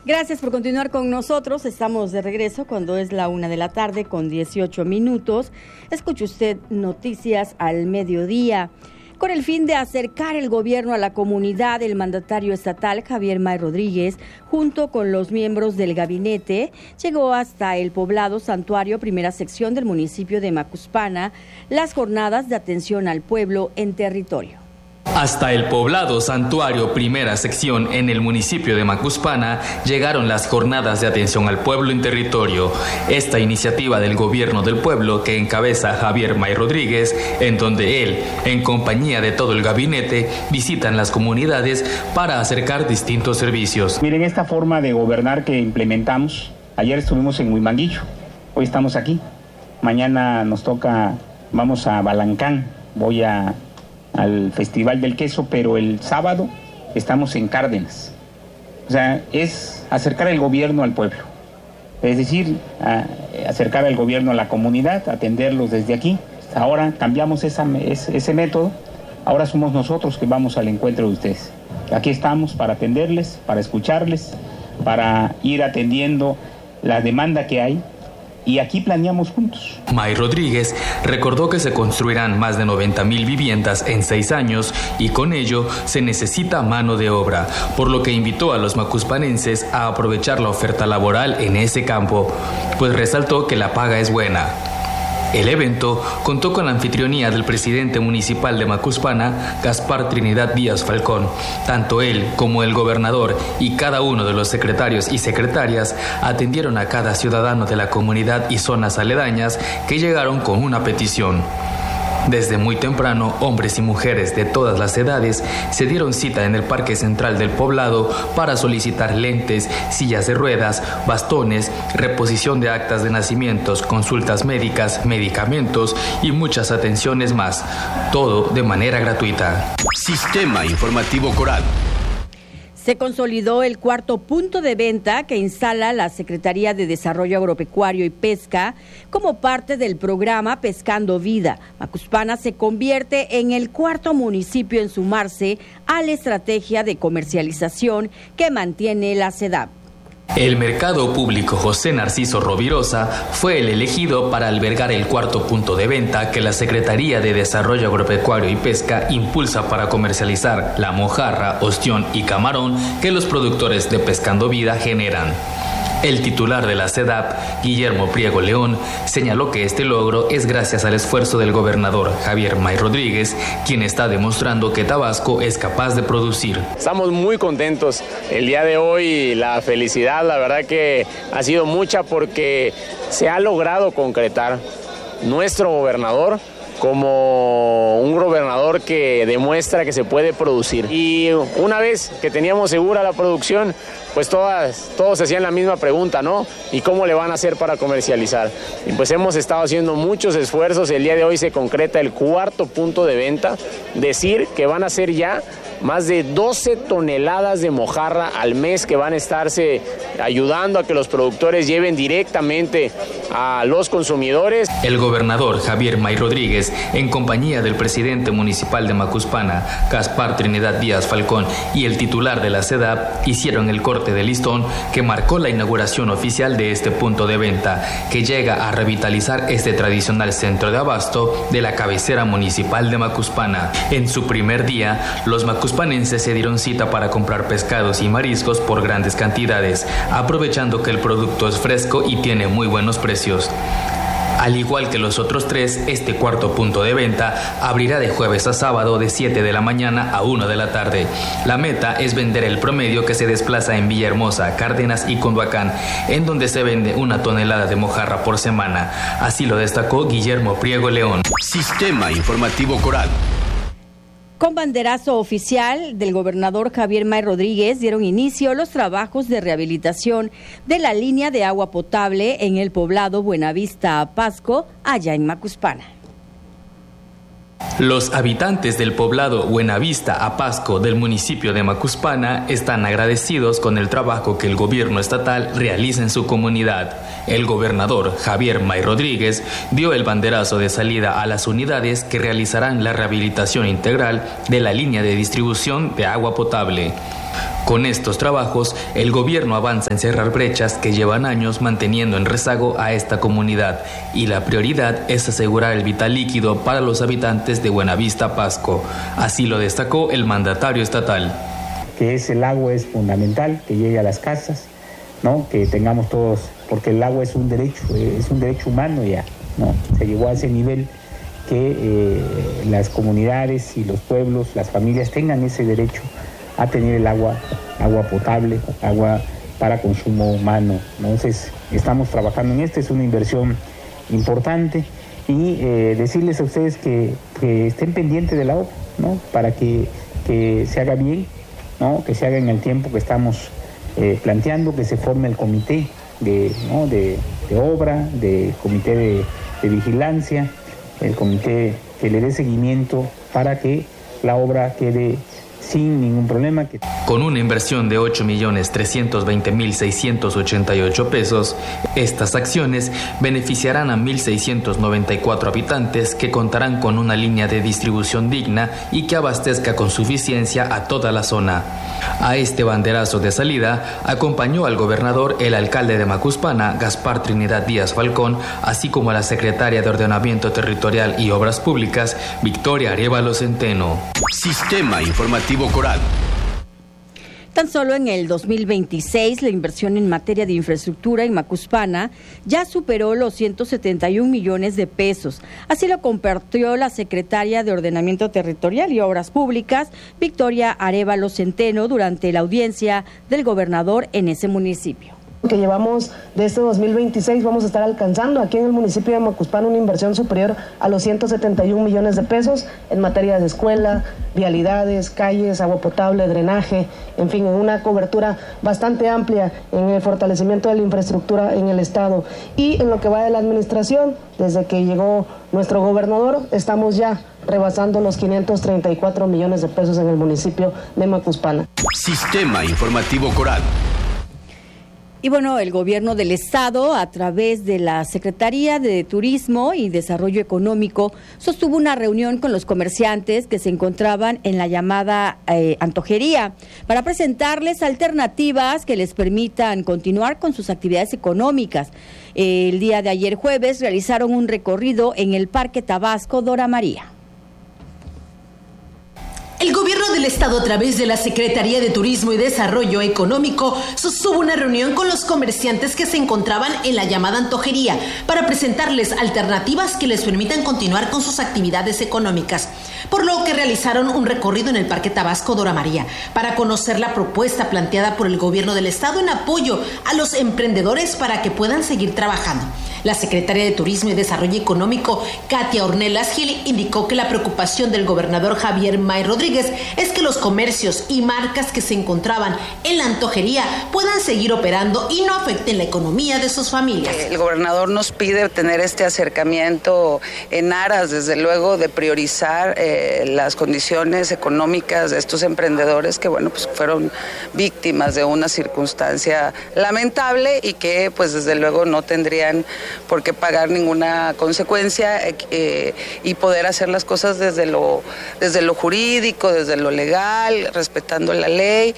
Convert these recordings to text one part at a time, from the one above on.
Gracias por continuar con nosotros. Estamos de regreso cuando es la 1:00 con 18 minutos. Escuche usted Noticias al Mediodía. Con el fin de acercar el gobierno a la comunidad, el mandatario estatal Javier May Rodríguez, junto con los miembros del gabinete, llegó hasta el poblado Santuario, primera sección del municipio de Macuspana, las jornadas de atención al pueblo en territorio. Hasta el poblado Santuario, primera sección en el municipio de Macuspana, llegaron las jornadas de atención al pueblo en territorio. Esta iniciativa del gobierno del pueblo que encabeza Javier May Rodríguez, en donde él, en compañía de todo el gabinete, visitan las comunidades para acercar distintos servicios. Miren esta forma de gobernar que implementamos. Ayer estuvimos en Huimanguillo, hoy estamos aquí. Mañana nos toca, vamos a Balancán, voy al Festival del Queso, pero el sábado estamos en Cárdenas. O sea, es acercar el gobierno al pueblo, es decir, acercar al gobierno a la comunidad, atenderlos desde aquí. Ahora cambiamos ese método, ahora somos nosotros que vamos al encuentro de ustedes. Aquí estamos para atenderles, para escucharles, para ir atendiendo la demanda que hay. Y aquí planeamos juntos. May Rodríguez recordó que se construirán más de 90,000 viviendas en 6 años y con ello se necesita mano de obra, por lo que invitó a los macuspanenses a aprovechar la oferta laboral en ese campo, pues resaltó que la paga es buena. El evento contó con la anfitrionía del presidente municipal de Macuspana, Gaspar Trinidad Díaz Falcón. Tanto él como el gobernador y cada uno de los secretarios y secretarias atendieron a cada ciudadano de la comunidad y zonas aledañas que llegaron con una petición. Desde muy temprano, hombres y mujeres de todas las edades se dieron cita en el Parque Central del poblado para solicitar lentes, sillas de ruedas, bastones, reposición de actas de nacimientos, consultas médicas, medicamentos y muchas atenciones más. Todo de manera gratuita. Sistema Informativo Coral. Se consolidó el cuarto punto de venta que instala la Secretaría de Desarrollo Agropecuario y Pesca como parte del programa Pescando Vida. Macuspana se convierte en el cuarto municipio en sumarse a la estrategia de comercialización que mantiene la SEDAP. El mercado público José Narciso Rovirosa fue el elegido para albergar el cuarto punto de venta que la Secretaría de Desarrollo Agropecuario y Pesca impulsa para comercializar la mojarra, ostión y camarón que los productores de Pescando Vida generan. El titular de la SEDAP, Guillermo Priego León, señaló que este logro es gracias al esfuerzo del gobernador Javier May Rodríguez, quien está demostrando que Tabasco es capaz de producir. Estamos muy contentos el día de hoy, la felicidad, la verdad que ha sido mucha porque se ha logrado concretar nuestro gobernador como un gobernador que demuestra que se puede producir. Y una vez que teníamos segura la producción, pues todos hacían la misma pregunta, ¿no? ¿Y cómo le van a hacer para comercializar? Y pues hemos estado haciendo muchos esfuerzos. El día de hoy se concreta el cuarto punto de venta. Decir que van a ser ya más de 12 toneladas de mojarra al mes que van a estarse ayudando a que los productores lleven directamente a los consumidores. El gobernador Javier May Rodríguez, en compañía del presidente municipal de Macuspana, Gaspar Trinidad Díaz Falcón, y el titular de la SEDAP, hicieron el corte de listón que marcó la inauguración oficial de este punto de venta, que llega a revitalizar este tradicional centro de abasto de la cabecera municipal de Macuspana. En su primer día, los macuspanenses se dieron cita para comprar pescados y mariscos por grandes cantidades, aprovechando que el producto es fresco y tiene muy buenos precios. Al igual que los otros 3, este cuarto punto de venta abrirá de jueves a sábado de 7 de la mañana a 1 de la tarde. La meta es vender el promedio que se desplaza en Villahermosa, Cárdenas y Cunduacán, en donde se vende 1 tonelada de mojarra por semana. Así lo destacó Guillermo Priego León. Sistema Informativo Coral. Con banderazo oficial del gobernador Javier May Rodríguez dieron inicio los trabajos de rehabilitación de la línea de agua potable en el poblado Buenavista Apasco, allá en Macuspana. Los habitantes del poblado Buenavista Apasco del municipio de Macuspana están agradecidos con el trabajo que el gobierno estatal realiza en su comunidad. El gobernador Javier May Rodríguez dio el banderazo de salida a las unidades que realizarán la rehabilitación integral de la línea de distribución de agua potable. Con estos trabajos, el gobierno avanza en cerrar brechas que llevan años manteniendo en rezago a esta comunidad, y la prioridad es asegurar el vital líquido para los habitantes de Buenavista, Pasco. Así lo destacó el mandatario estatal. Que el agua es fundamental, que llegue a las casas, ¿no? Que tengamos todos, porque el agua es un derecho humano ya, ¿no? Se llegó a ese nivel que las comunidades y los pueblos, las familias tengan ese derecho a tener el agua potable, agua para consumo humano. Entonces, estamos trabajando en esto, es una inversión importante, y decirles a ustedes que estén pendientes de la obra, ¿no? Para que se haga bien, ¿no? Que se haga en el tiempo que estamos planteando, que se forme el comité de obra, de comité de vigilancia, el comité que le dé seguimiento para que la obra quede sin ningún problema. Con una inversión de 8.320.688 pesos, estas acciones beneficiarán a 1.694 habitantes que contarán con una línea de distribución digna y que abastezca con suficiencia a toda la zona. A este banderazo de salida acompañó al gobernador el alcalde de Macuspana, Gaspar Trinidad Díaz Falcón, así como a la secretaria de Ordenamiento Territorial y Obras Públicas, Victoria Arévalo Centeno. Sistema Informativo Coral. Tan solo en el 2026, la inversión en materia de infraestructura en Macuspana ya superó los 171 millones de pesos. Así lo compartió la secretaria de Ordenamiento Territorial y Obras Públicas, Victoria Arévalo Centeno, durante la audiencia del gobernador en ese municipio. Que llevamos de este 2026 vamos a estar alcanzando aquí en el municipio de Macuspana una inversión superior a los 171 millones de pesos en materia de escuela, vialidades, calles, agua potable, drenaje, en fin, en una cobertura bastante amplia en el fortalecimiento de la infraestructura en el estado. Y en lo que va de la administración, desde que llegó nuestro gobernador, estamos ya rebasando los 534 millones de pesos en el municipio de Macuspana. Sistema Informativo Coral. Y bueno, el gobierno del estado, a través de la Secretaría de Turismo y Desarrollo Económico, sostuvo una reunión con los comerciantes que se encontraban en la llamada antojería para presentarles alternativas que les permitan continuar con sus actividades económicas. El día de ayer jueves realizaron un recorrido en el Parque Tabasco Dora María. El gobierno del estado, a través de la Secretaría de Turismo y Desarrollo Económico, sostuvo una reunión con los comerciantes que se encontraban en la llamada antojería para presentarles alternativas que les permitan continuar con sus actividades económicas, por lo que realizaron un recorrido en el Parque Tabasco Dora María para conocer la propuesta planteada por el gobierno del estado en apoyo a los emprendedores para que puedan seguir trabajando. La secretaria de Turismo y Desarrollo Económico, Katia Ornelas Gil, indicó que la preocupación del gobernador Javier May Rodríguez es que los comercios y marcas que se encontraban en la antojería puedan seguir operando y no afecten la economía de sus familias. El gobernador nos pide tener este acercamiento en aras, desde luego, de priorizar las condiciones económicas de estos emprendedores que, bueno, pues fueron víctimas de una circunstancia lamentable y que, pues, desde luego no tendrían por qué pagar ninguna consecuencia y poder hacer las cosas desde lo jurídico, desde lo legal, respetando la ley.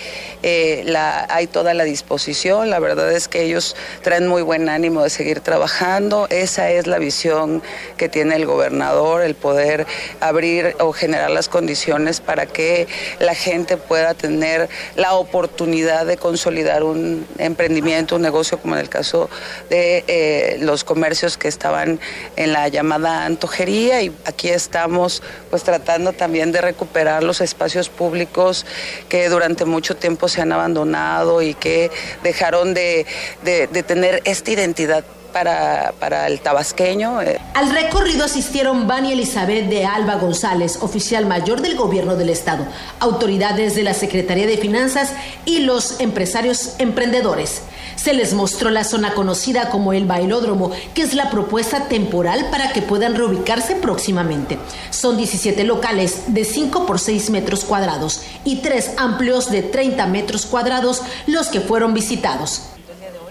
Hay toda la disposición. La verdad es que ellos traen muy buen ánimo de seguir trabajando. Esa es la visión que tiene el gobernador, el poder abrir o generar las condiciones para que la gente pueda tener la oportunidad de consolidar un emprendimiento, un negocio, como en el caso de los comercios que estaban en la llamada antojería, y aquí estamos pues tratando también de recuperar los espacios públicos que durante mucho tiempo se han abandonado y que dejaron de tener esta identidad para el tabasqueño. Al recorrido asistieron Vania Elizabeth de Alba González, oficial mayor del gobierno del estado, autoridades de la Secretaría de Finanzas y los empresarios emprendedores. Se les mostró la zona conocida como el Bailódromo, que es la propuesta temporal para que puedan reubicarse próximamente. Son 17 locales de 5 por 6 metros cuadrados y 3 amplios de 30 metros cuadrados los que fueron visitados.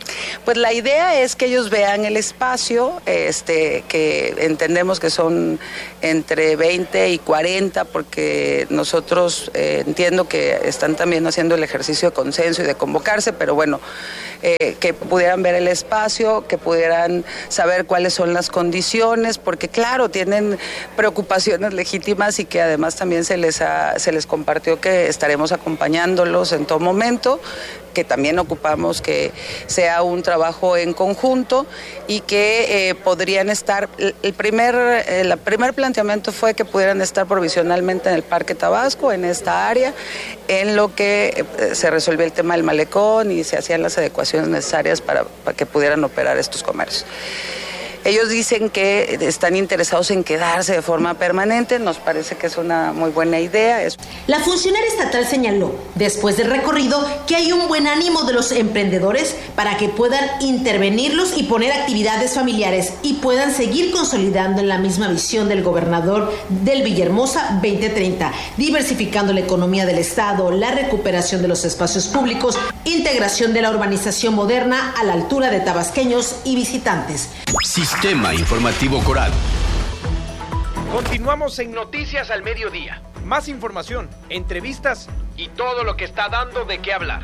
Pues la idea es que ellos vean el espacio, que entendemos que son entre 20 y 40, porque nosotros entiendo que están también haciendo el ejercicio de consenso y de convocarse, pero bueno, que pudieran ver el espacio, que pudieran saber cuáles son las condiciones, porque claro, tienen preocupaciones legítimas y que además también se les compartió que estaremos acompañándolos en todo momento, que también ocupamos que sea un trabajo en conjunto y que podrían estar, el primer planteamiento fue que pudieran estar provisionalmente en el Parque Tabasco, en esta área, en lo que se resolvió el tema del malecón y se hacían las adecuaciones necesarias para que pudieran operar estos comercios. Ellos dicen que están interesados en quedarse de forma permanente, nos parece que es una muy buena idea. La funcionaria estatal señaló, después del recorrido, que hay un buen ánimo de los emprendedores para que puedan intervenirlos y poner actividades familiares y puedan seguir consolidando en la misma visión del gobernador del Villahermosa 2030, diversificando la economía del estado, la recuperación de los espacios públicos, integración de la urbanización moderna a la altura de tabasqueños y visitantes. Sistema Informativo Coral. Continuamos en Noticias al Mediodía. Más información, entrevistas y todo lo que está dando de qué hablar.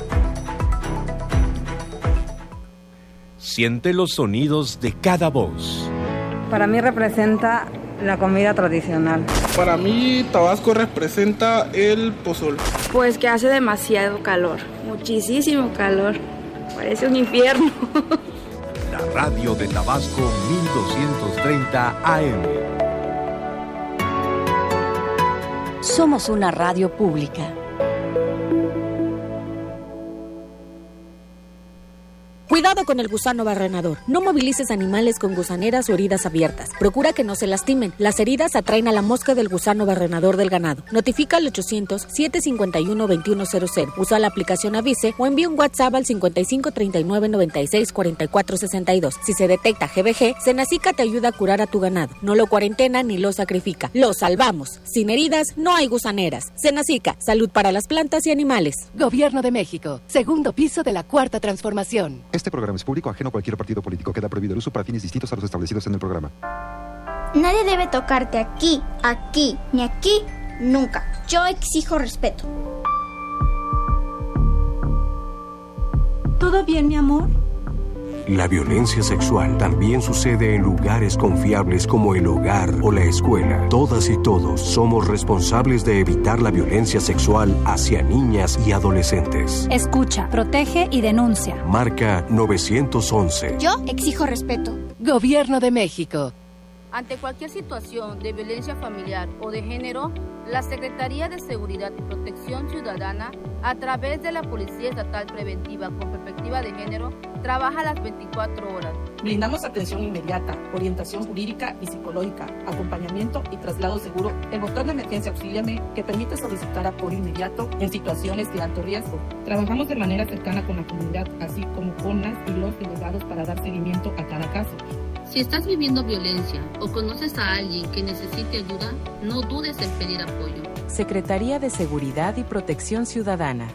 Siente los sonidos de cada voz. Para mí representa la comida tradicional. Para mí Tabasco representa el pozol. Pues que hace demasiado calor, muchísimo calor. Parece un infierno. La radio de Tabasco 1230 AM. Somos una radio pública. Cuidado con el gusano barrenador. No movilices animales con gusaneras o heridas abiertas. Procura que no se lastimen. Las heridas atraen a la mosca del gusano barrenador del ganado. Notifica al 800-751-2100. Usa la aplicación Avise o envía un WhatsApp al 55 39 96 44 62. Si se detecta GBG, Senacica te ayuda a curar a tu ganado. No lo cuarentena ni lo sacrifica. Lo salvamos. Sin heridas no hay gusaneras. Senacica, salud para las plantas y animales. Gobierno de México. Segundo piso de la Cuarta Transformación. Este programa es público, ajeno a cualquier partido político. Queda prohibido el uso para fines distintos a los establecidos en el programa. Nadie debe tocarte aquí, ni aquí, nunca. Yo exijo respeto. ¿Todo bien, mi amor? La violencia sexual también sucede en lugares confiables como el hogar o la escuela. Todas y todos somos responsables de evitar la violencia sexual hacia niñas y adolescentes. Escucha, protege y denuncia. Marca 911. Yo exijo respeto. Gobierno de México. Ante cualquier situación de violencia familiar o de género, la Secretaría de Seguridad y Protección Ciudadana, a través de la Policía Estatal Preventiva con Perspectiva de Género, trabaja las 24 horas. Brindamos atención inmediata, orientación jurídica y psicológica, acompañamiento y traslado seguro. El botón de emergencia Auxíliame, que permite solicitar apoyo inmediato en situaciones de alto riesgo. Trabajamos de manera cercana con la comunidad, así como con las y los delegados para dar seguimiento a cada caso. Si estás viviendo violencia o conoces a alguien que necesite ayuda, no dudes en pedir apoyo. Secretaría de Seguridad y Protección Ciudadana.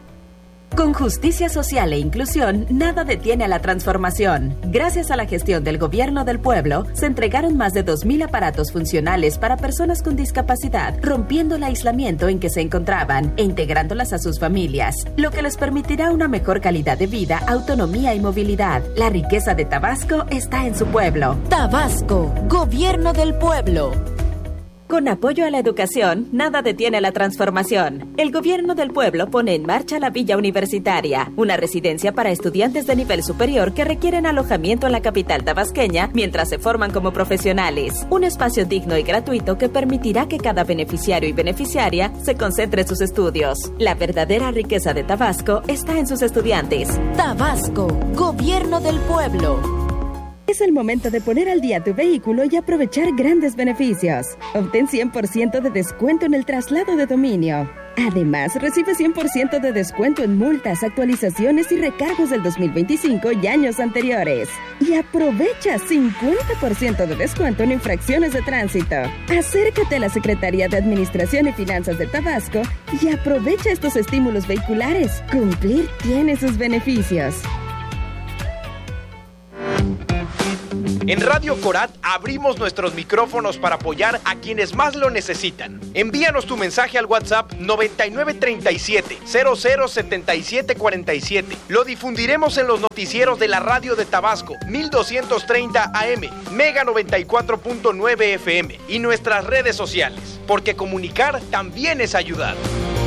Con justicia social e inclusión, nada detiene a la transformación. Gracias a la gestión del Gobierno del Pueblo, se entregaron más de 2,000 aparatos funcionales para personas con discapacidad, rompiendo el aislamiento en que se encontraban e integrándolas a sus familias, lo que les permitirá una mejor calidad de vida, autonomía y movilidad. La riqueza de Tabasco está en su pueblo. Tabasco, Gobierno del Pueblo. Con apoyo a la educación, nada detiene la transformación. El Gobierno del Pueblo pone en marcha la Villa Universitaria, una residencia para estudiantes de nivel superior que requieren alojamiento en la capital tabasqueña mientras se forman como profesionales. Un espacio digno y gratuito que permitirá que cada beneficiario y beneficiaria se concentre en sus estudios. La verdadera riqueza de Tabasco está en sus estudiantes. Tabasco, Gobierno del Pueblo. Es el momento de poner al día tu vehículo y aprovechar grandes beneficios. Obtén 100% de descuento en el traslado de dominio. Además, recibe 100% de descuento en multas, actualizaciones y recargos del 2025 y años anteriores. Y aprovecha 50% de descuento en infracciones de tránsito. Acércate a la Secretaría de Administración y Finanzas de Tabasco y aprovecha estos estímulos vehiculares. Cumplir tiene sus beneficios. En Radio Corat abrimos nuestros micrófonos para apoyar a quienes más lo necesitan. Envíanos tu mensaje al WhatsApp 9937-007747. Lo difundiremos en los noticieros de la radio de Tabasco, 1230 AM, Mega 94.9 FM y nuestras redes sociales, porque comunicar también es ayudar.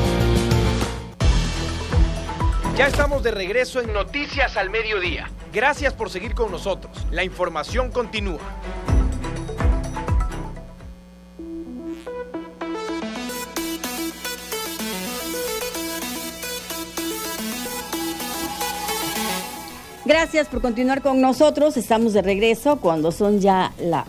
Ya estamos de regreso en Noticias al Mediodía. Gracias por seguir con nosotros. La información continúa. Gracias por continuar con nosotros. Estamos de regreso cuando son ya la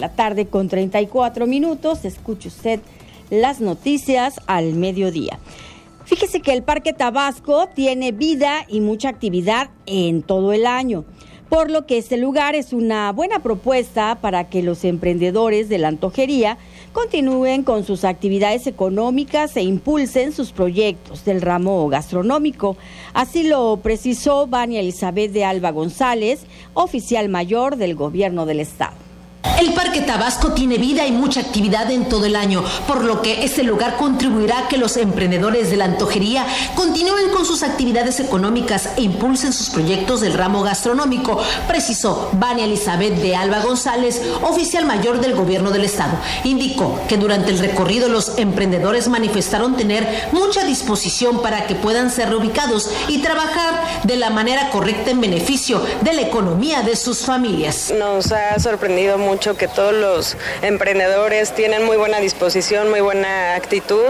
1:34 p.m. Escuche usted las noticias al mediodía. Fíjese que el Parque Tabasco tiene vida y mucha actividad en todo el año, por lo que este lugar es una buena propuesta para que los emprendedores de la antojería continúen con sus actividades económicas e impulsen sus proyectos del ramo gastronómico. Así lo precisó Vania Elizabeth de Alba González, oficial mayor del Gobierno del Estado. El Parque Tabasco tiene vida y mucha actividad en todo el año, por lo que este lugar contribuirá a que los emprendedores de la antojería continúen con sus actividades económicas e impulsen sus proyectos del ramo gastronómico, precisó Vania Elizabeth de Alba González, oficial mayor del Gobierno del Estado. Indicó que durante el recorrido los emprendedores manifestaron tener mucha disposición para que puedan ser reubicados y trabajar de la manera correcta en beneficio de la economía de sus familias. Nos ha sorprendido mucho que todos los emprendedores tienen muy buena disposición, muy buena actitud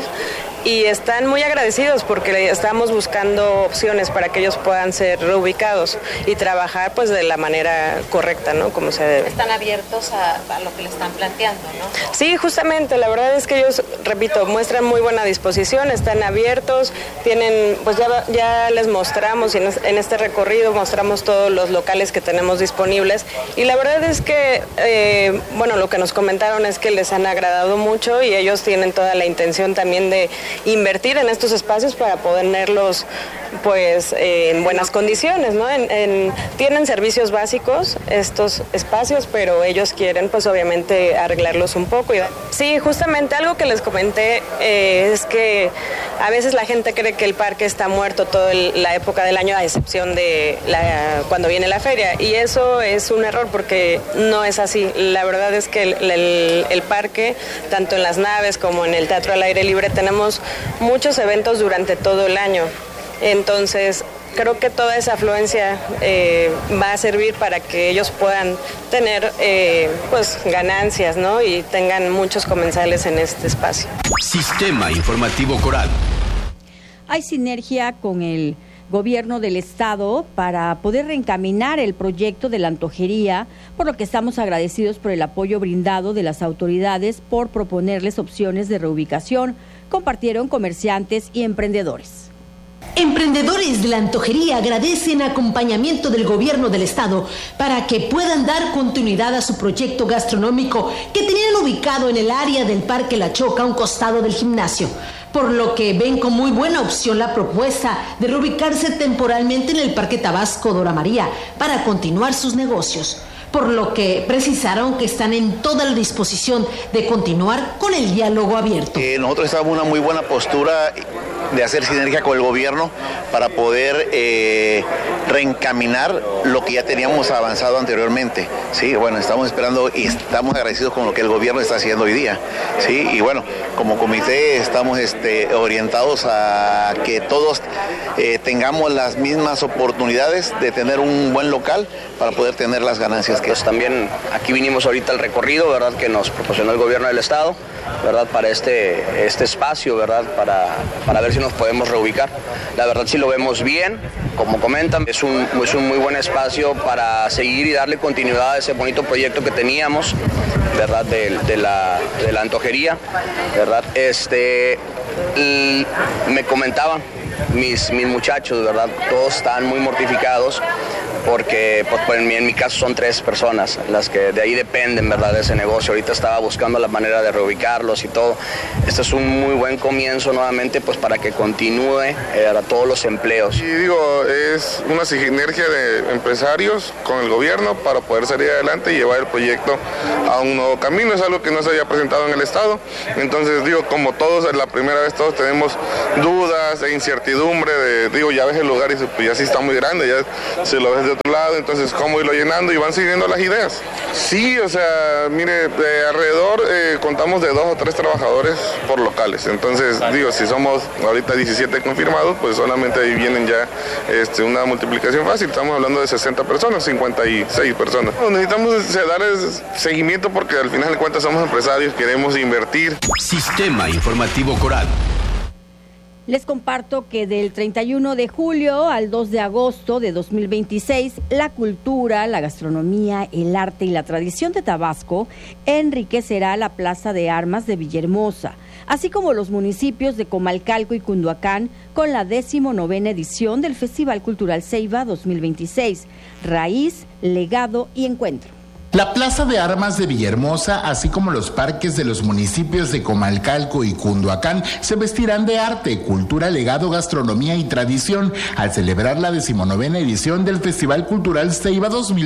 y están muy agradecidos porque estamos buscando opciones para que ellos puedan ser reubicados y trabajar pues de la manera correcta, ¿no? Como se debe. Están abiertos a lo que le están planteando, ¿no? Sí, justamente, la verdad es que ellos, repito, muestran muy buena disposición, están abiertos, tienen, pues ya les mostramos en este recorrido mostramos todos los locales que tenemos disponibles y la verdad es que bueno, lo que nos comentaron es que les han agradado mucho y ellos tienen toda la intención también de invertir en estos espacios para ponerlos pues en buenas condiciones, ¿no? Tienen servicios básicos estos espacios, pero ellos quieren pues obviamente arreglarlos un poco. Sí, justamente algo que les comenté es que a veces la gente cree que el parque está muerto toda la época del año, a excepción de cuando viene la feria, y eso es un error porque no es así. La verdad es que el parque, tanto en las naves como en el Teatro al Aire Libre, tenemos muchos eventos durante todo el año. Entonces, creo que toda esa afluencia va a servir para que ellos puedan tener pues ganancias, ¿no? Y tengan muchos comensales en este espacio. Sistema Informativo Coral. Hay sinergia con el Gobierno del Estado para poder reencaminar el proyecto de la antojería, por lo que estamos agradecidos por el apoyo brindado de las autoridades por proponerles opciones de reubicación, compartieron comerciantes y emprendedores. Emprendedores de la antojería agradecen acompañamiento del Gobierno del Estado para que puedan dar continuidad a su proyecto gastronómico que tenían ubicado en el área del Parque La Choca, a un costado del gimnasio, por lo que ven con muy buena opción la propuesta de reubicarse temporalmente en el Parque Tabasco Dora María para continuar sus negocios, por lo que precisaron que están en toda la disposición de continuar con el diálogo abierto. Nosotros estamos en una muy buena postura de hacer sinergia con el gobierno para poder reencaminar lo que ya teníamos avanzado anteriormente. Sí, bueno, estamos esperando y estamos agradecidos con lo que el gobierno está haciendo hoy día. Sí, y bueno, como comité estamos orientados a que todos tengamos las mismas oportunidades de tener un buen local para poder tener las ganancias que... Pues también aquí vinimos ahorita al recorrido, ¿verdad?, que nos proporcionó el gobierno del estado, ¿verdad?, para este espacio, ¿verdad?, para ver si nos podemos reubicar. La verdad sí lo vemos bien, como comentan, es un muy buen espacio para seguir y darle continuidad a ese bonito proyecto que teníamos, ¿verdad?, de la antojería, ¿verdad? Me comentaban mis muchachos, ¿verdad?, todos están muy mortificados porque pues, en mi caso son 3 personas las que de ahí dependen, ¿verdad?, de ese negocio. Ahorita estaba buscando la manera de reubicarlos y todo. Este es un muy buen comienzo nuevamente pues para que continúe a todos los empleos. Y digo, es una sinergia de empresarios con el gobierno para poder salir adelante y llevar el proyecto a un nuevo camino. Es algo que no se había presentado en el Estado. Entonces digo, como todos, es la primera vez todos tenemos dudas e incertidumbre de, ya ves el lugar y pues ya sí está muy grande, ya se lo ves de otro lado, entonces cómo irlo llenando y van siguiendo las ideas. Sí, o sea, mire, de alrededor contamos de 2 o 3 trabajadores por locales. Entonces digo, si somos ahorita 17 confirmados, pues solamente ahí vienen ya una multiplicación fácil. Estamos hablando de 60 personas, 56 personas. Necesitamos darles seguimiento porque al final de cuentas somos empresarios, queremos invertir. Sistema Informativo Coral. Les comparto que del 31 de julio al 2 de agosto de 2026, la cultura, la gastronomía, el arte y la tradición de Tabasco enriquecerá la Plaza de Armas de Villahermosa, así como los municipios de Comalcalco y Cunduacán, con la 19ª edición del Festival Cultural Ceiba 2026, Raíz, Legado y Encuentro. La Plaza de Armas de Villahermosa, así como los parques de los municipios de Comalcalco y Cunduacán, se vestirán de arte, cultura, legado, gastronomía y tradición al celebrar la 19ª edición del Festival Cultural Ceiba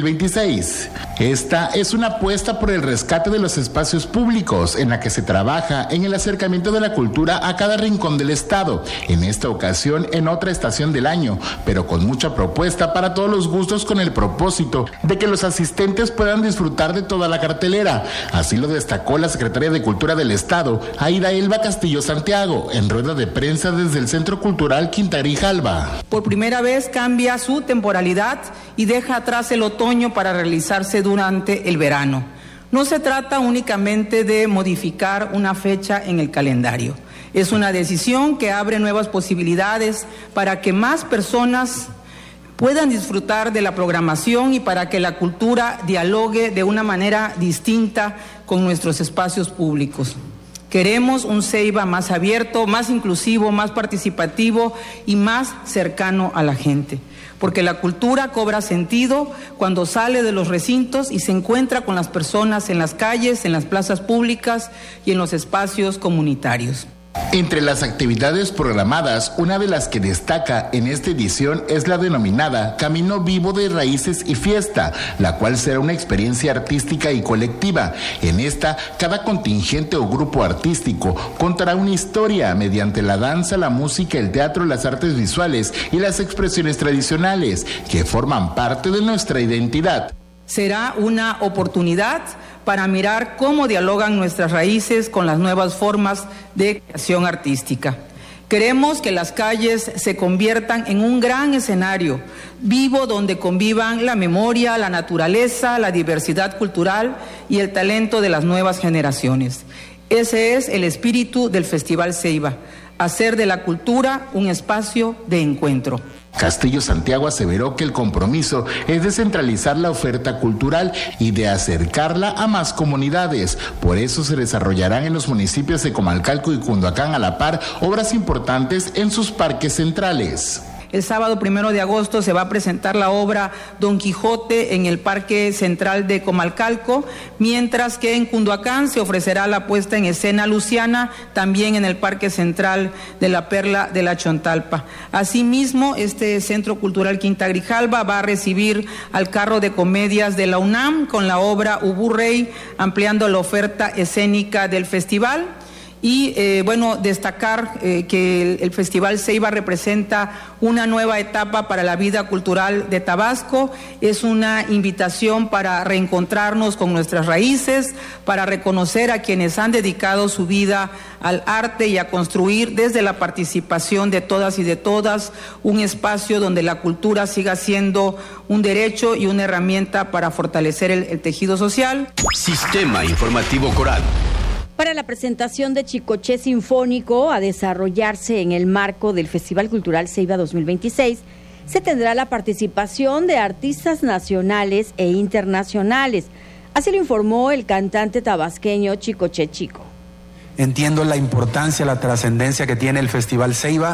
2026. Esta es una apuesta por el rescate de los espacios públicos, en la que se trabaja en el acercamiento de la cultura a cada rincón del estado, en esta ocasión en otra estación del año, pero con mucha propuesta para todos los gustos, con el propósito de que los asistentes puedan disfrutar de toda la cartelera. Así lo destacó la secretaria de Cultura del Estado, Aida Elba Castillo Santiago, en rueda de prensa desde el Centro Cultural Quinta Grijalba. Por primera vez cambia su temporalidad y deja atrás el otoño para realizarse durante el verano. No se trata únicamente de modificar una fecha en el calendario. Es una decisión que abre nuevas posibilidades para que más personas puedan disfrutar de la programación y para que la cultura dialogue de una manera distinta con nuestros espacios públicos. Queremos un Ceiba más abierto, más inclusivo, más participativo y más cercano a la gente, porque la cultura cobra sentido cuando sale de los recintos y se encuentra con las personas en las calles, en las plazas públicas y en los espacios comunitarios. Entre las actividades programadas, una de las que destaca en esta edición es la denominada Camino Vivo de Raíces y Fiesta, la cual será una experiencia artística y colectiva. En esta, cada contingente o grupo artístico contará una historia mediante la danza, la música, el teatro, las artes visuales y las expresiones tradicionales, que forman parte de nuestra identidad. Será una oportunidad para mirar cómo dialogan nuestras raíces con las nuevas formas de creación artística. Queremos que las calles se conviertan en un gran escenario vivo donde convivan la memoria, la naturaleza, la diversidad cultural y el talento de las nuevas generaciones. Ese es el espíritu del Festival Ceiba, hacer de la cultura un espacio de encuentro. Castillo Santiago aseveró que el compromiso es descentralizar la oferta cultural y de acercarla a más comunidades. Por eso se desarrollarán en los municipios de Comalcalco y Cunduacán a la par obras importantes en sus parques centrales. El sábado 1 de agosto se va a presentar la obra Don Quijote en el Parque Central de Comalcalco, mientras que en Cunduacán se ofrecerá la puesta en escena Luciana, también en el Parque Central de la Perla de la Chontalpa. Asimismo, este Centro Cultural Quinta Grijalba va a recibir al carro de comedias de la UNAM con la obra Ubu Rey, ampliando la oferta escénica del festival. Y destacar que el Festival Ceiba representa una nueva etapa para la vida cultural de Tabasco. Es una invitación para reencontrarnos con nuestras raíces, para reconocer a quienes han dedicado su vida al arte y a construir desde la participación de todas y de todas un espacio donde la cultura siga siendo un derecho y una herramienta para fortalecer el tejido social. Sistema Informativo Coral. Para la presentación de Chicoché Sinfónico a desarrollarse en el marco del Festival Cultural Ceiba 2026, se tendrá la participación de artistas nacionales e internacionales. Así lo informó el cantante tabasqueño Chicoché Chico. Entiendo la importancia, la trascendencia que tiene el Festival Ceiba,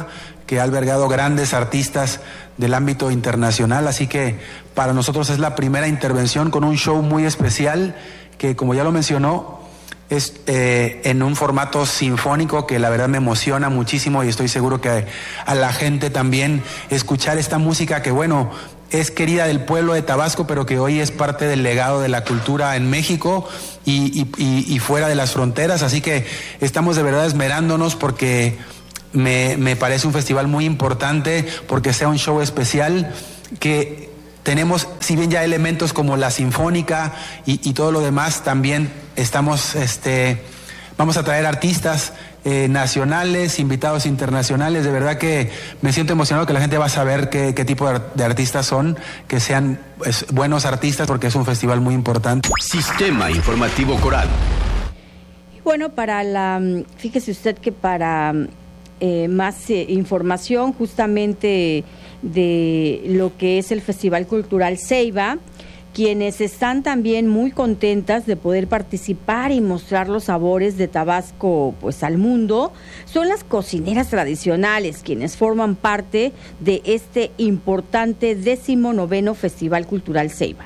que ha albergado grandes artistas del ámbito internacional, así que para nosotros es la primera intervención con un show muy especial que, como ya lo mencionó, es en un formato sinfónico que la verdad me emociona muchísimo, y estoy seguro que a la gente también escuchar esta música que, bueno, es querida del pueblo de Tabasco, pero que hoy es parte del legado de la cultura en México y fuera de las fronteras. Así que estamos de verdad esmerándonos porque me parece un festival muy importante, porque sea un show especial que tenemos, si bien ya elementos como la sinfónica y todo lo demás, también estamos, vamos a traer artistas nacionales, invitados internacionales. De verdad que me siento emocionado que la gente va a saber qué tipo de artistas son, que sean buenos artistas, porque es un festival muy importante. Sistema Informativo Coral. Bueno, fíjese usted que para más información justamente de lo que es el Festival Cultural Ceiba, quienes están también muy contentas de poder participar y mostrar los sabores de Tabasco pues al mundo, son las cocineras tradicionales, quienes forman parte de este importante 19º Festival Cultural Ceiba.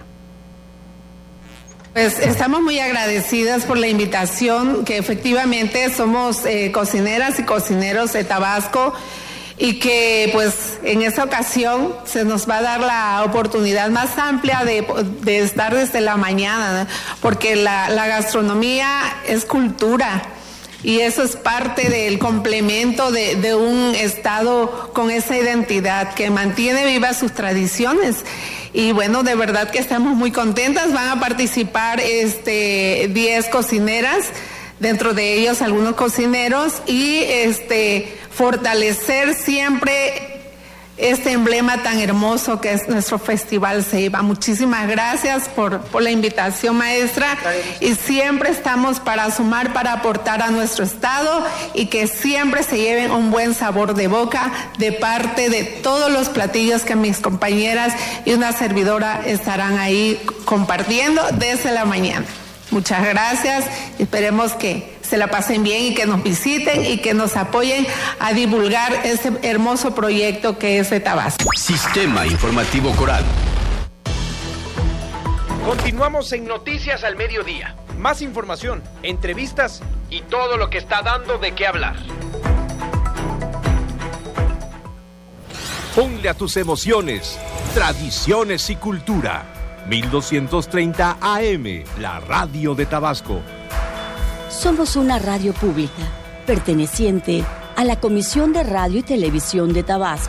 Pues estamos muy agradecidas por la invitación, que efectivamente somos cocineras y cocineros de Tabasco, y que pues en esta ocasión se nos va a dar la oportunidad más amplia de estar desde la mañana, ¿no? Porque la gastronomía es cultura, y eso es parte del complemento de un estado con esa identidad que mantiene vivas sus tradiciones. Y bueno, de verdad que estamos muy contentas. Van a participar 10 cocineras, dentro de ellos algunos cocineros, y fortalecer siempre este emblema tan hermoso que es nuestro Festival Ceiba. Muchísimas gracias por la invitación, maestra, y siempre estamos para sumar, para aportar a nuestro estado, y que siempre se lleven un buen sabor de boca de parte de todos los platillos que mis compañeras y una servidora estarán ahí compartiendo desde la mañana. Muchas gracias, esperemos que se la pasen bien y que nos visiten y que nos apoyen a divulgar este hermoso proyecto que es de Tabasco. Sistema Informativo Coral. Continuamos en Noticias al Mediodía. Más información, entrevistas y todo lo que está dando de qué hablar. Ponle a tus emociones, tradiciones y cultura. 1230 AM, la radio de Tabasco. Somos una radio pública, perteneciente a la Comisión de Radio y Televisión de Tabasco.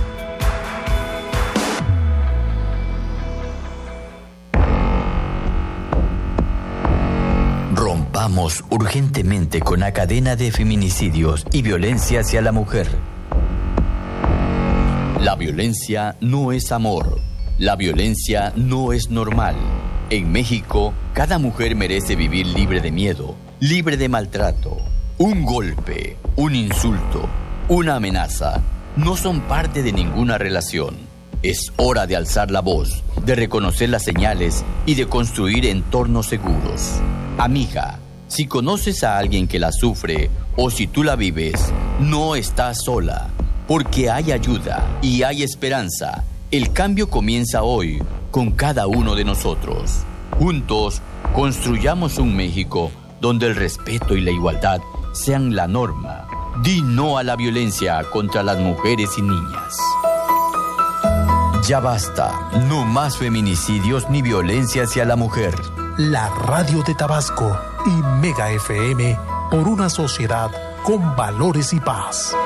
Rompamos urgentemente con la cadena de feminicidios y violencia hacia la mujer. La violencia no es amor. La violencia no es normal. En México, cada mujer merece vivir libre de miedo, libre de maltrato. Un golpe, un insulto, una amenaza no son parte de ninguna relación. Es hora de alzar la voz, de reconocer las señales y de construir entornos seguros. Amiga, si conoces a alguien que la sufre o si tú la vives, no estás sola, porque hay ayuda y hay esperanza. El cambio comienza hoy con cada uno de nosotros. Juntos, construyamos un México donde el respeto y la igualdad sean la norma. Di no a la violencia contra las mujeres y niñas. Ya basta, no más feminicidios ni violencia hacia la mujer. La radio de Tabasco y Mega FM por una sociedad con valores y paz.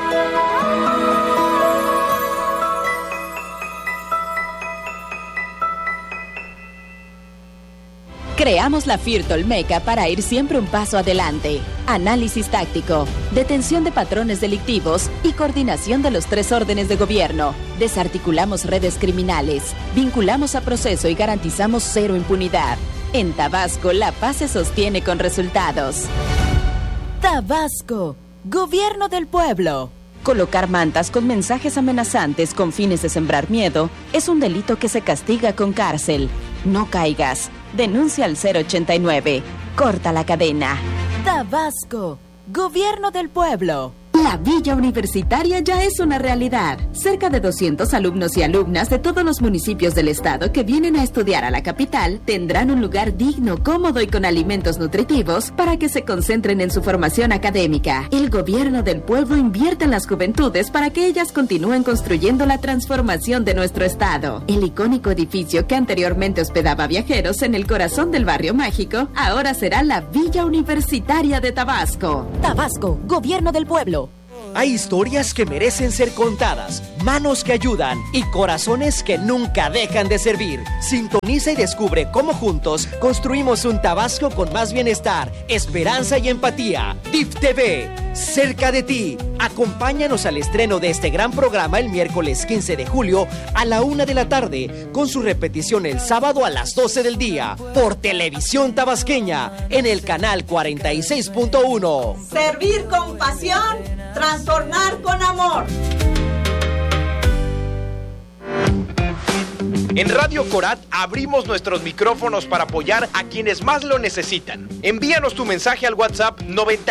Creamos la FIRT Olmeca para ir siempre un paso adelante. Análisis táctico, detención de patrones delictivos y coordinación de los 3 órdenes de gobierno. Desarticulamos redes criminales, vinculamos a proceso y garantizamos 0 impunidad. En Tabasco, la paz se sostiene con resultados. Tabasco, Gobierno del Pueblo. Colocar mantas con mensajes amenazantes con fines de sembrar miedo es un delito que se castiga con cárcel. No caigas. Denuncia al 089. Corta la cadena. Tabasco, Gobierno del Pueblo. La Villa Universitaria ya es una realidad. Cerca de 200 alumnos y alumnas de todos los municipios del estado que vienen a estudiar a la capital tendrán un lugar digno, cómodo y con alimentos nutritivos para que se concentren en su formación académica. El gobierno del pueblo invierte en las juventudes para que ellas continúen construyendo la transformación de nuestro estado. El icónico edificio que anteriormente hospedaba viajeros en el corazón del barrio mágico, ahora será la Villa Universitaria de Tabasco. Tabasco, Gobierno del Pueblo. Hay historias que merecen ser contadas, manos que ayudan y corazones que nunca dejan de servir. Sintoniza y descubre cómo juntos construimos un Tabasco con más bienestar, esperanza y empatía. DIF TV, cerca de ti. Acompáñanos al estreno de este gran programa el miércoles 15 de julio a la 1 de la tarde, con su repetición el sábado a las 12 del día, por Televisión Tabasqueña, en el canal 46.1. Servir con pasión, transformar con amor. En Radio Corat abrimos nuestros micrófonos para apoyar a quienes más lo necesitan. Envíanos tu mensaje al WhatsApp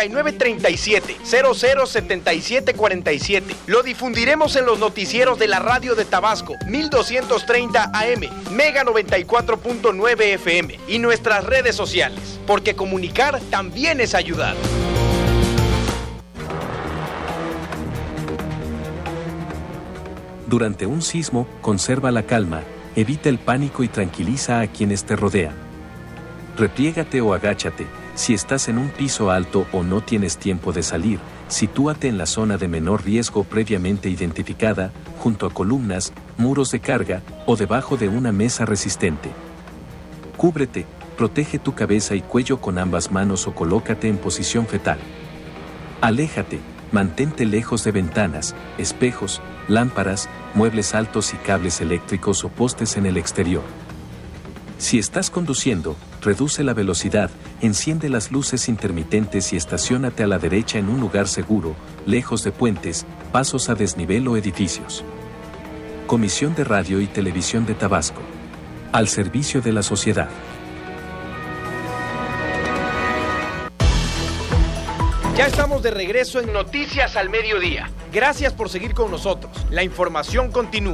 9937-007747. Lo difundiremos en los noticieros de la radio de Tabasco, 1230 AM, Mega 94.9 FM y nuestras redes sociales, porque comunicar también es ayudar. Durante un sismo, conserva la calma, evita el pánico y tranquiliza a quienes te rodean. Repliégate o agáchate. Si estás en un piso alto o no tienes tiempo de salir, sitúate en la zona de menor riesgo previamente identificada, junto a columnas, muros de carga o debajo de una mesa resistente. Cúbrete, protege tu cabeza y cuello con ambas manos o colócate en posición fetal. Aléjate, mantente lejos de ventanas, espejos, lámparas, muebles altos y cables eléctricos o postes en el exterior. Si estás conduciendo, reduce la velocidad, enciende las luces intermitentes y estaciónate a la derecha en un lugar seguro, lejos de puentes, pasos a desnivel o edificios. Comisión de Radio y Televisión de Tabasco. Al servicio de la sociedad. Ya estamos de regreso en Noticias al Mediodía. Gracias por seguir con nosotros. La información continúa.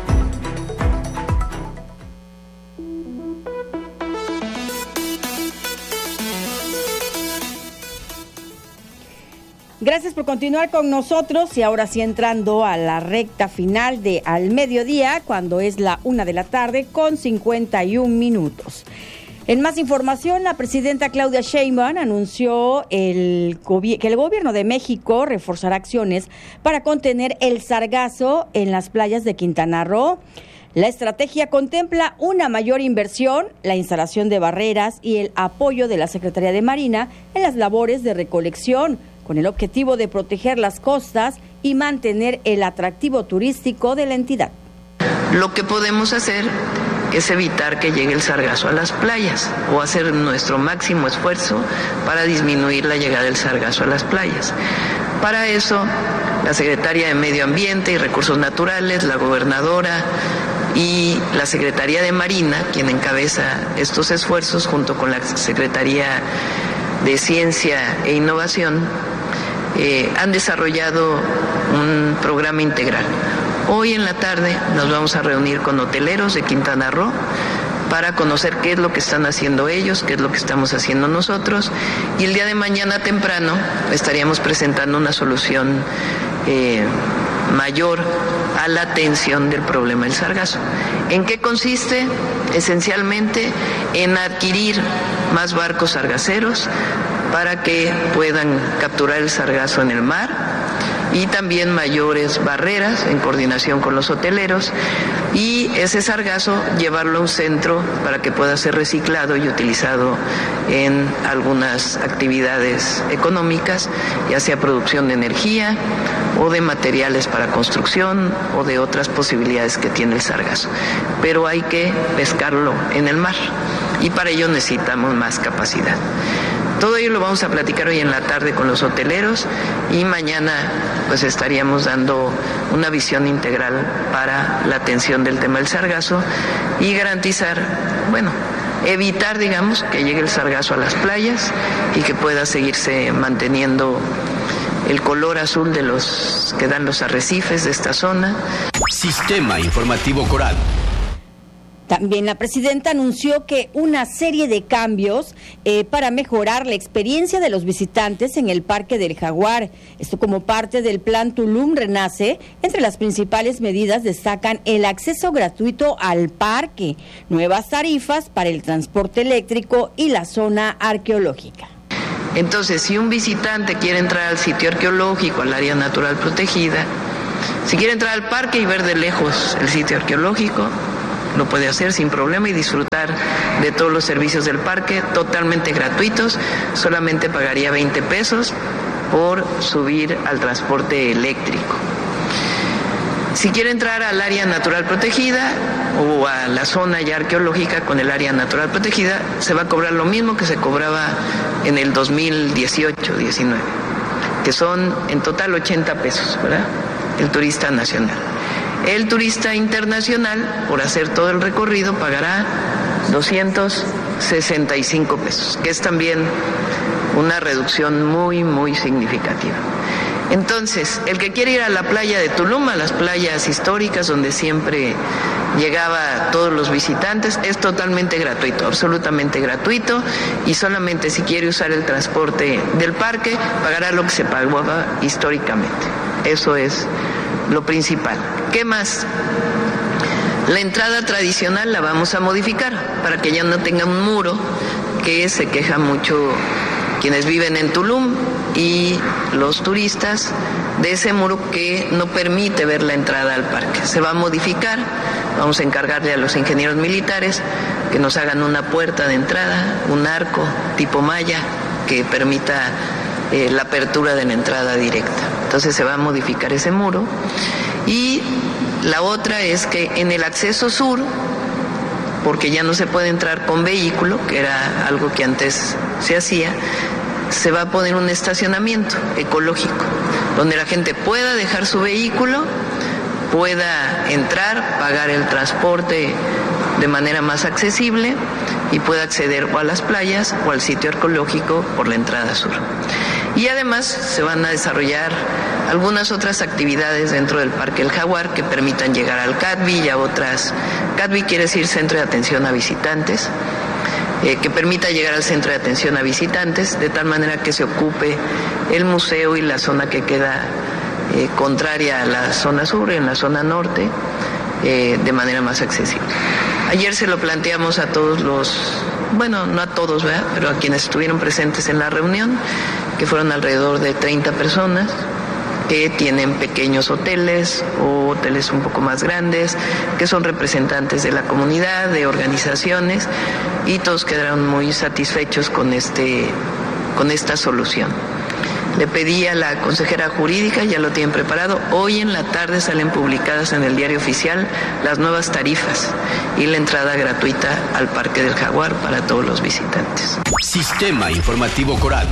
Gracias por continuar con nosotros y ahora sí entrando a la recta final de Al Mediodía, cuando es la 1 de la tarde con 51 minutos. En más información, la presidenta Claudia Sheinbaum anunció que el gobierno de México reforzará acciones para contener el sargazo en las playas de Quintana Roo. La estrategia contempla una mayor inversión, la instalación de barreras y el apoyo de la Secretaría de Marina en las labores de recolección, con el objetivo de proteger las costas y mantener el atractivo turístico de la entidad. Lo que podemos hacer es evitar que llegue el sargazo a las playas o hacer nuestro máximo esfuerzo para disminuir la llegada del sargazo a las playas. Para eso, la Secretaría de Medio Ambiente y Recursos Naturales, la gobernadora y la Secretaría de Marina, quien encabeza estos esfuerzos junto con la Secretaría de Ciencia e Innovación, han desarrollado un programa integral. Hoy en la tarde nos vamos a reunir con hoteleros de Quintana Roo para conocer qué es lo que están haciendo ellos, qué es lo que estamos haciendo nosotros, y el día de mañana temprano estaríamos presentando una solución mayor a la atención del problema del sargazo. ¿En qué consiste? Esencialmente en adquirir más barcos sargaceros para que puedan capturar el sargazo en el mar, y también mayores barreras en coordinación con los hoteleros, y ese sargazo llevarlo a un centro para que pueda ser reciclado y utilizado en algunas actividades económicas, ya sea producción de energía o de materiales para construcción o de otras posibilidades que tiene el sargazo. Pero hay que pescarlo en el mar y para ello necesitamos más capacidad. Todo ello lo vamos a platicar hoy en la tarde con los hoteleros y mañana pues estaríamos dando una visión integral para la atención del tema del sargazo y garantizar, evitar, que llegue el sargazo a las playas y que pueda seguirse manteniendo el color azul de los que dan los arrecifes de esta zona. Sistema Informativo Coral. También la presidenta anunció que una serie de cambios para mejorar la experiencia de los visitantes en el Parque del Jaguar. Esto como parte del Plan Tulum Renace. Entre las principales medidas destacan el acceso gratuito al parque, nuevas tarifas para el transporte eléctrico y la zona arqueológica. Entonces, si un visitante quiere entrar al sitio arqueológico, al área natural protegida, si quiere entrar al parque y ver de lejos el sitio arqueológico, lo puede hacer sin problema y disfrutar de todos los servicios del parque totalmente gratuitos. Solamente pagaría 20 pesos por subir al transporte eléctrico. Si quiere entrar al área natural protegida o a la zona ya arqueológica con el área natural protegida, se va a cobrar lo mismo que se cobraba en el 2018-19, que son en total 80 pesos, ¿verdad? El turista nacional. El turista internacional, por hacer todo el recorrido, pagará 265 pesos, que es también una reducción muy, muy significativa. Entonces, el que quiere ir a la playa de Tulum, a las playas históricas donde siempre llegaba todos los visitantes, es totalmente gratuito, absolutamente gratuito, y solamente si quiere usar el transporte del parque, pagará lo que se pagaba históricamente. Eso es lo principal. ¿Qué más? La entrada tradicional la vamos a modificar para que ya no tenga un muro, que se queja mucho quienes viven en Tulum y los turistas de ese muro que no permite ver la entrada al parque. Se va a modificar, vamos a encargarle a los ingenieros militares que nos hagan una puerta de entrada, un arco tipo malla que permita la apertura de la entrada directa. Entonces se va a modificar ese muro. Y la otra es que en el acceso sur, porque ya no se puede entrar con vehículo, que era algo que antes se hacía, se va a poner un estacionamiento ecológico, donde la gente pueda dejar su vehículo, pueda entrar, pagar el transporte de manera más accesible y pueda acceder o a las playas o al sitio arqueológico por la entrada sur. Y además se van a desarrollar algunas otras actividades dentro del Parque El Jaguar que permitan llegar al CADVI y a otras. CADVI quiere decir Centro de Atención a Visitantes, que permita llegar al centro de atención a visitantes, de tal manera que se ocupe el museo y la zona que queda contraria a la zona sur, en la zona norte, de manera más accesible. Ayer se lo planteamos a todos bueno, no a todos, ¿verdad?, pero a quienes estuvieron presentes en la reunión, que fueron alrededor de 30 personas, que tienen pequeños hoteles o hoteles un poco más grandes, que son representantes de la comunidad, de organizaciones, y todos quedaron muy satisfechos con esta solución. Le pedí a la consejera jurídica, ya lo tienen preparado, hoy en la tarde salen publicadas en el Diario Oficial las nuevas tarifas y la entrada gratuita al Parque del Jaguar para todos los visitantes. Sistema Informativo Coral.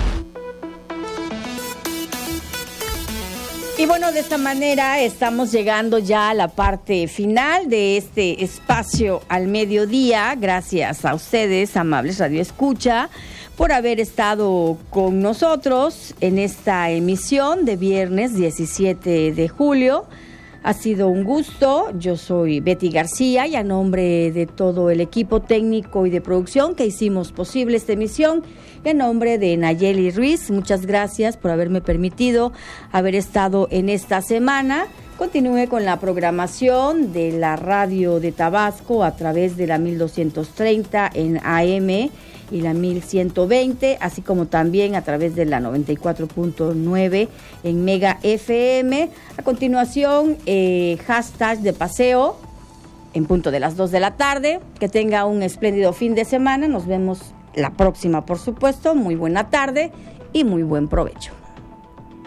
Y bueno, de esta manera estamos llegando ya a la parte final de este espacio al mediodía. Gracias a ustedes, amables Radio Escucha, por haber estado con nosotros en esta emisión de viernes 17 de julio. Ha sido un gusto. Yo soy Betty García y a nombre de todo el equipo técnico y de producción que hicimos posible esta emisión, y en nombre de Nayeli Ruiz, muchas gracias por haberme permitido haber estado en esta semana. Continúe con la programación de la radio de Tabasco a través de la 1230 en AM y la 1120, así como también a través de la 94.9 en Mega FM. A continuación, hashtag de paseo en punto de las 2 de la tarde. Que tenga un espléndido fin de semana. Nos vemos la próxima, por supuesto. Muy buena tarde y muy buen provecho.